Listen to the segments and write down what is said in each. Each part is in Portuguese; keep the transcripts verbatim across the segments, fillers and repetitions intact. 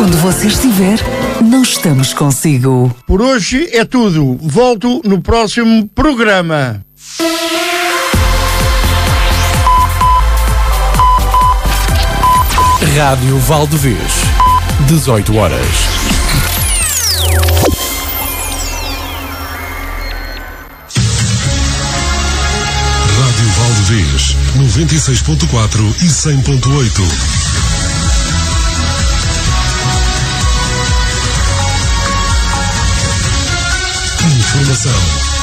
Onde você estiver, nós estamos consigo. Por hoje é tudo. Volto no próximo programa. Rádio Valdevez, dezoito horas. Rádio Valdevez, noventa e seis ponto quatro e cem ponto oito. Informação.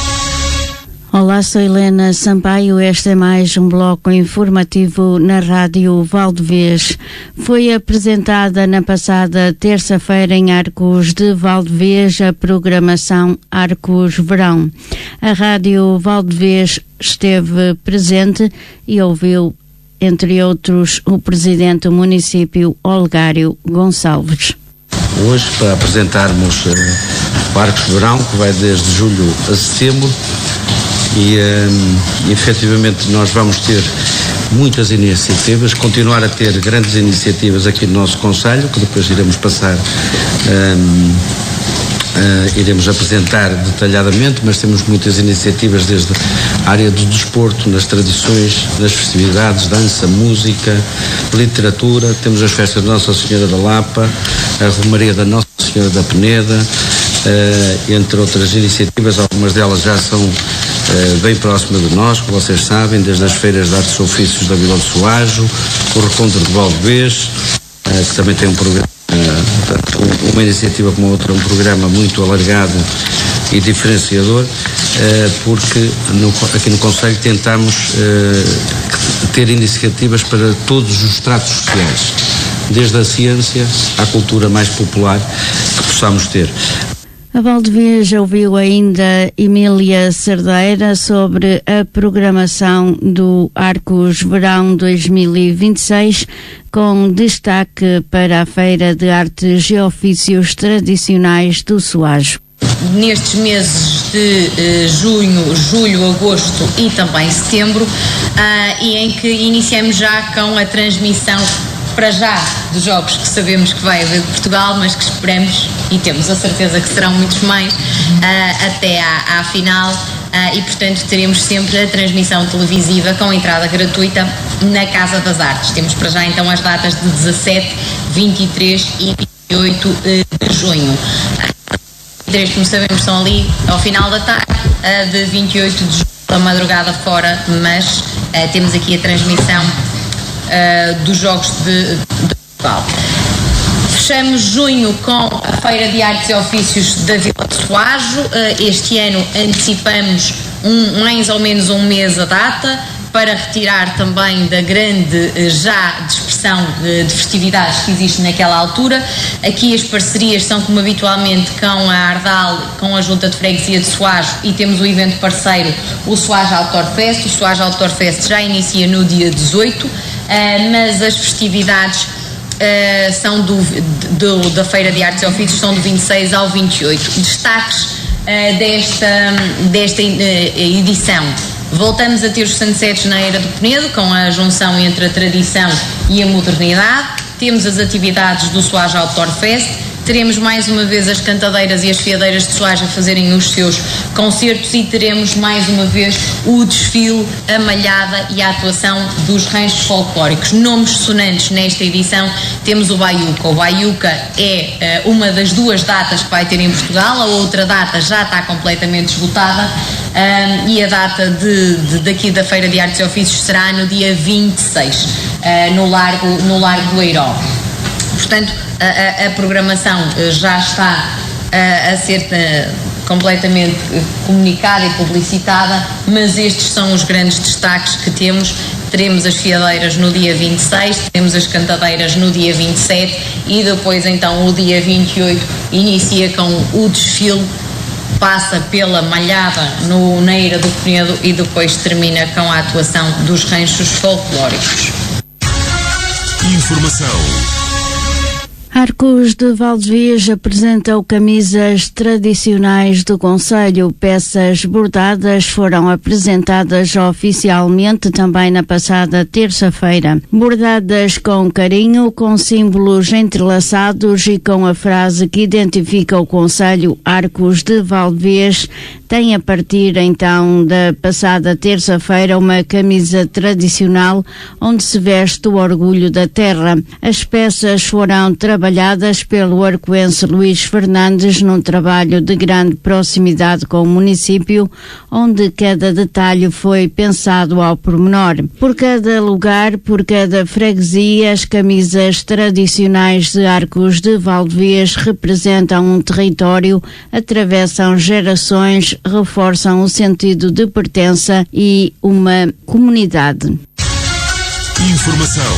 Olá, sou Helena Sampaio. Este é mais um bloco informativo na Rádio Valdevez. Foi apresentada na passada terça-feira em Arcos de Valdevez a programação Arcos Verão. A Rádio Valdevez esteve presente e ouviu, entre outros, o presidente do município, Olegário Gonçalves. Hoje, para apresentarmos uh, o Arcos Verão, que vai desde julho a setembro, e um, efetivamente nós vamos ter muitas iniciativas, continuar a ter grandes iniciativas aqui no nosso concelho, que depois iremos passar, um, uh, iremos apresentar detalhadamente, mas temos muitas iniciativas desde a área do desporto, nas tradições, nas festividades, dança, música, literatura. Temos as festas de Nossa Senhora da Lapa, a Romaria da Nossa Senhora da Peneda, uh, entre outras iniciativas. Algumas delas já são uh, bem próximas de nós, como vocês sabem, desde as feiras de artes e ofícios da Vila do Soajo, o Recontro de Valdevez, uh, que também tem um programa, uh, portanto, uma iniciativa como a outra, um programa muito alargado e diferenciador, uh, porque no, aqui no Conselho tentamos uh, ter iniciativas para todos os estratos sociais, desde a ciência à cultura mais popular que possamos ter. A Valdevez ouviu ainda Emília Cerdeira sobre a programação do Arcos Verão dois mil e vinte e seis, com destaque para a Feira de Artes e Ofícios Tradicionais do Soajo. Nestes meses de eh, junho, julho, agosto e também setembro, ah, e em que iniciamos já com a transmissão para já dos jogos que sabemos que vai haver de Portugal, mas que esperamos e temos a certeza que serão muitos mais, uh, até à, à final, uh, e portanto teremos sempre a transmissão televisiva com entrada gratuita na Casa das Artes. Temos para já então as datas de dezassete, vinte e três e vinte e oito de junho. Três, como sabemos, são ali ao final da tarde, uh, de vinte e oito de junho, a madrugada fora, mas uh, temos aqui a transmissão Uh, dos Jogos de, de Portugal. Fechamos junho com a Feira de Artes e Ofícios da Vila de Soajo. Uh, este ano antecipamos um, mais ou menos um mês a data, para retirar também da grande uh, já dispersão de, de festividades que existe naquela altura. Aqui as parcerias são, como habitualmente, com a Ardal, com a Junta de Freguesia de Soajo, e temos o evento parceiro, o Soajo Outdoor Fest. O Soajo Outdoor Fest já inicia no dia dezoito, Uh, mas as festividades uh, são do, do, da Feira de Artes e Ofícios são do vinte e seis ao vinte e oito. Destaques uh, desta, desta uh, edição: voltamos a ter os sunsets na Eira do Penedo, com a junção entre a tradição e a modernidade. Temos as atividades do Soajo Outdoor Fest. Teremos mais uma vez as cantadeiras e as fiadeiras de Soajo a fazerem os seus concertos, e teremos mais uma vez o desfile, a malhada e a atuação dos ranchos folclóricos. Nomes sonantes nesta edição: temos o Baiuca. O Baiuca é uh, uma das duas datas que vai ter em Portugal, a outra data já está completamente esgotada, uh, e a data de, de, daqui da Feira de Artes e Ofícios será no dia vinte e seis, uh, no Largo, no Largo do Eiró. Portanto, a, a, a programação já está a, a ser a, completamente comunicada e publicitada, mas estes são os grandes destaques que temos. Teremos as fiadeiras no dia vinte e seis, teremos as cantadeiras no dia vinte e sete, e depois então o dia vinte e oito inicia com o desfile, passa pela malhada no, na Eira do Penedo e depois termina com a atuação dos ranchos folclóricos. Informação. Arcos de Valdevez apresentou camisas tradicionais do concelho. Peças bordadas foram apresentadas oficialmente também na passada terça-feira. Bordadas com carinho, com símbolos entrelaçados e com a frase que identifica o concelho Arcos de Valdevez, tem a partir então da passada terça-feira uma camisa tradicional onde se veste o orgulho da terra. As peças foram trabalhadas pelo arcoense Luís Fernandes num trabalho de grande proximidade com o município, onde cada detalhe foi pensado ao pormenor. Por cada lugar, por cada freguesia, as camisas tradicionais de Arcos de Valdevez representam um território, atravessam gerações, reforçam o sentido de pertença e uma comunidade. Informação.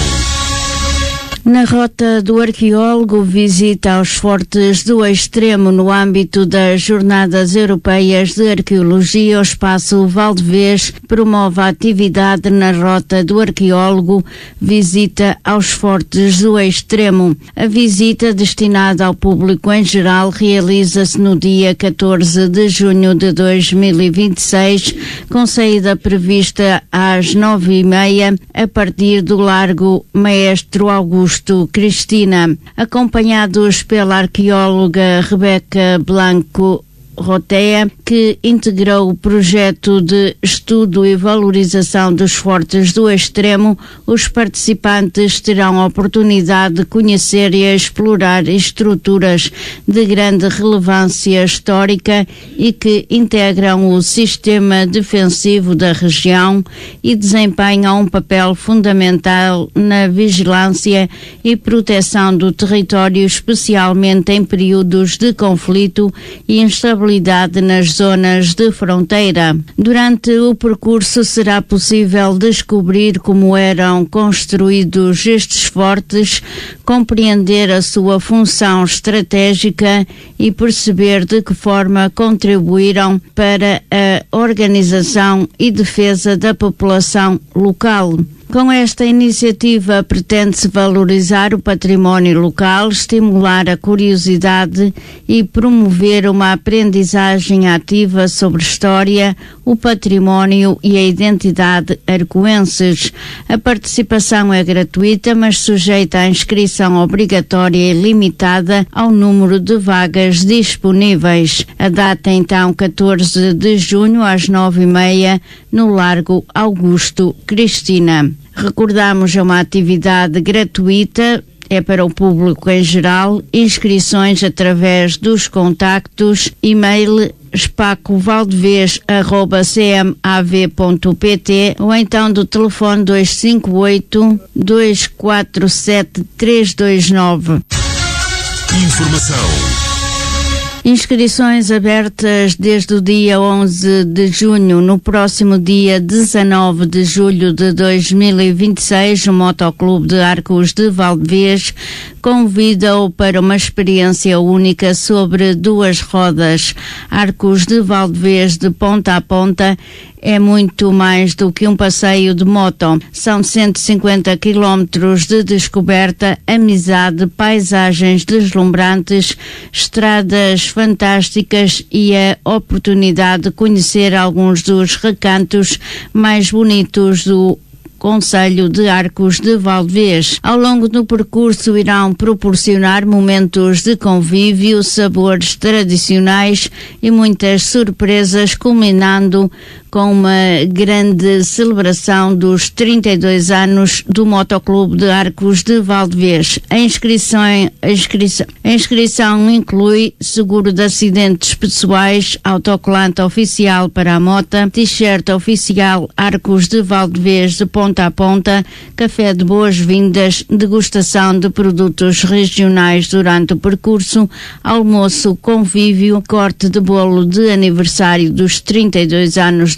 Na rota do arqueólogo, visita aos fortes do Extremo no âmbito das Jornadas Europeias de Arqueologia. O Espaço Valdevez promove a atividade na rota do arqueólogo, visita aos fortes do Extremo. A visita, destinada ao público em geral, realiza-se no dia catorze de junho de dois mil e vinte e seis, com saída prevista às nove e meia, a partir do Largo Maestro Augusto Cristina, acompanhados pela arqueóloga Rebeca Blanco Rotea, que integrou o projeto de estudo e valorização dos fortes do Extremo. Os participantes terão a oportunidade de conhecer e explorar estruturas de grande relevância histórica e que integram o sistema defensivo da região e desempenham um papel fundamental na vigilância e proteção do território, especialmente em períodos de conflito e instabilidade nas zonas de fronteira. Durante o percurso será possível descobrir como eram construídos estes fortes, compreender a sua função estratégica e perceber de que forma contribuíram para a organização e defesa da população local. Com esta iniciativa pretende-se valorizar o património local, estimular a curiosidade e promover uma aprendizagem ativa sobre história, o património e a identidade arcoenses. A participação é gratuita, mas sujeita à inscrição obrigatória e limitada ao número de vagas disponíveis. A data é então catorze de junho às nove e meia no Largo Augusto Cristina. Recordamos, é uma atividade gratuita, é para o público em geral. Inscrições através dos contactos, e-mail espaco valdevez arroba c m a v ponto p t ou então do telefone dois cinco oito, dois quatro sete, três dois nove. Informação. Inscrições abertas desde o dia onze de junho. No próximo dia dezanove de julho de dois mil e vinte e seis, o Motoclube de Arcos de Valdevez convida-o para uma experiência única sobre duas rodas. Arcos de Valdevez, de ponta a ponta, é muito mais do que um passeio de moto. São cento e cinquenta quilómetros de descoberta, amizade, paisagens deslumbrantes, estradas fantásticas e a oportunidade de conhecer alguns dos recantos mais bonitos do Concelho de Arcos de Valdevez. Ao longo do percurso irão proporcionar momentos de convívio, sabores tradicionais e muitas surpresas, culminando com uma grande celebração dos trinta e dois anos do Motoclube de Arcos de Valdevez. A inscrição, a inscrição, a inscrição inclui seguro de acidentes pessoais, autocolante oficial para a mota, t-shirt oficial Arcos de Valdevez de ponta a ponta, café de boas-vindas, degustação de produtos regionais durante o percurso, almoço, convívio, corte de bolo de aniversário dos trinta e dois anos do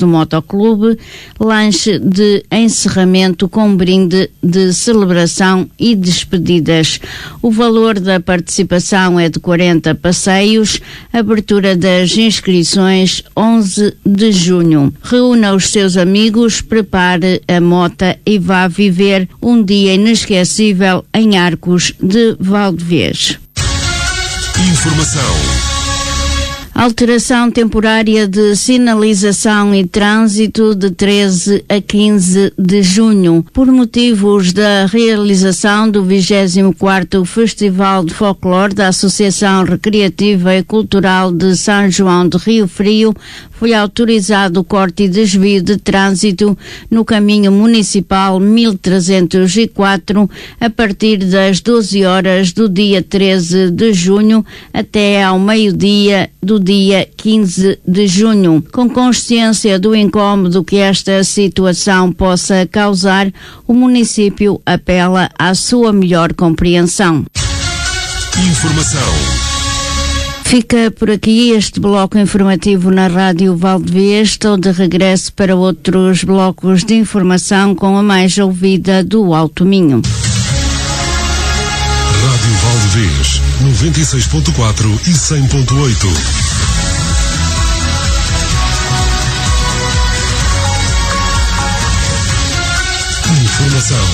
do Motoclube, lanche de encerramento com brinde de celebração e despedidas. O valor da participação é de quarenta passeios, abertura das inscrições onze de junho. Reúna os seus amigos, prepare a mota e vá viver um dia inesquecível em Arcos de Valdevez. Informação. Alteração temporária de sinalização e trânsito de treze a quinze de junho, por motivos da realização do vigésimo quarto Festival de Folclore da Associação Recreativa e Cultural de São João de Rio Frio. Foi autorizado o corte e desvio de trânsito no caminho municipal mil trezentos e quatro a partir das doze horas do dia treze de junho até ao meio-dia do dia quinze de junho. Com consciência do incômodo que esta situação possa causar, o município apela à sua melhor compreensão. Informação. Fica por aqui este bloco informativo na Rádio Valdevez. Estou de regresso para outros blocos de informação com a mais ouvida do Alto Minho. Rádio Valdevez, noventa e seis ponto quatro e cem ponto oito. Informação.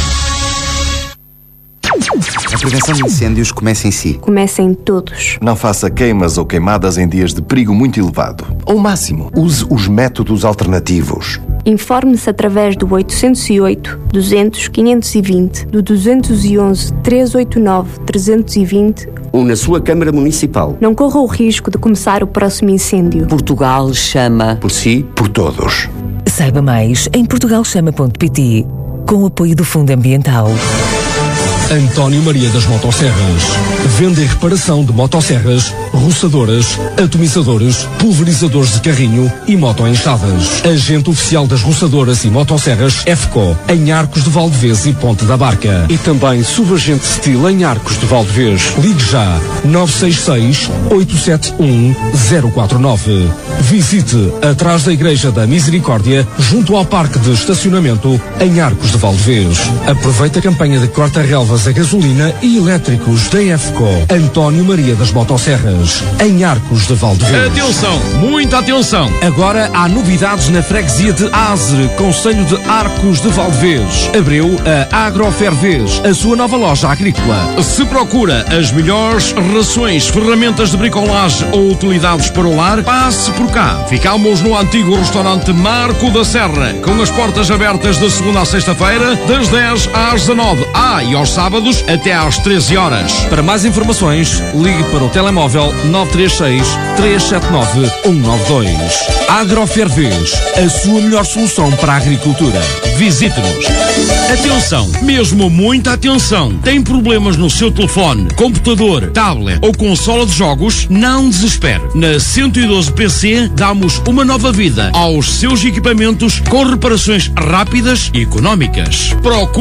A prevenção de incêndios começa em si. Começa em todos. Não faça queimas ou queimadas em dias de perigo muito elevado. Ao máximo, use os métodos alternativos. Informe-se através do oitocentos e oito, duzentos, quinhentos e vinte, do duzentos e onze, trezentos e oitenta e nove, trezentos e vinte ou na sua Câmara Municipal. Não corra o risco de começar o próximo incêndio. Portugal chama. Por si, por todos. Saiba mais em portugal chama ponto pt, com o apoio do Fundo Ambiental. António Maria das Motosserras. Venda e reparação de motosserras, roçadoras, atomizadores, pulverizadores de carrinho e motoenxadas. Agente oficial das roçadoras e motosserras F C O, em Arcos de Valdevez e Ponte da Barca. E também subagente Steel em Arcos de Valdevez. Ligue já nove seis seis, oito sete um, zero quatro nove. Visite atrás da Igreja da Misericórdia, junto ao Parque de Estacionamento, em Arcos de Valdevez. Aproveite a campanha de corta-relvas a gasolina e elétricos da F C O. António Maria das Motosserras, em Arcos de Valdevez. Atenção, muita atenção! Agora há novidades na freguesia de Azre, concelho de Arcos de Valdevez. Abriu a Agrofervez, a sua nova loja agrícola. Se procura as melhores rações, ferramentas de bricolagem ou utilidades para o lar, passe por cá. Ficamos no antigo restaurante Marco da Serra, com as portas abertas de segunda a sexta-feira, das dez às dezanove. Ah, e aos sábados até às treze horas. Para mais informações, ligue para o telemóvel nove três seis, três sete nove, um nove dois. Agrofervez, a sua melhor solução para a agricultura. Visite-nos. Atenção, mesmo muita atenção. Tem problemas no seu telefone, computador, tablet ou consola de jogos? Não desespere. Na cento e doze P C damos uma nova vida aos seus equipamentos com reparações rápidas e económicas. Procure